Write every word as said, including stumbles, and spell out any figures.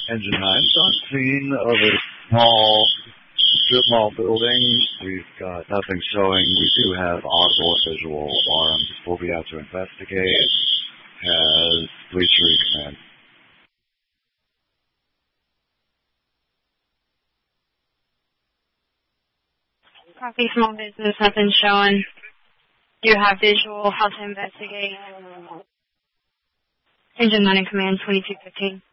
Engine nine on scene of a small strip mall building. We've got nothing showing. We do have audible and visual alarms. We'll be out to investigate. Has police recommend. Copy, small business, nothing showing. You have visual, how to investigate. Engine nine in command, twenty-two fifteen.